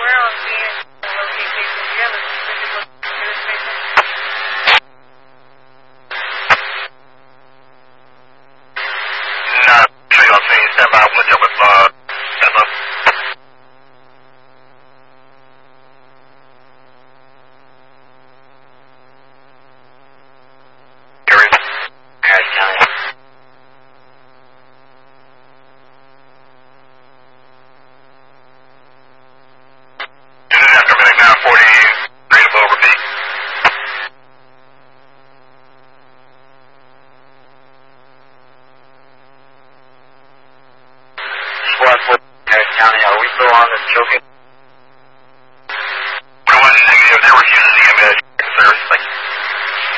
where on Phoenix location? Do you have a specific location? No, treat on scene. Stand by. We'll jump with step up. Harris County. After minute 940, readable, repeat. Squad 4, Harris County, are we still on this choking?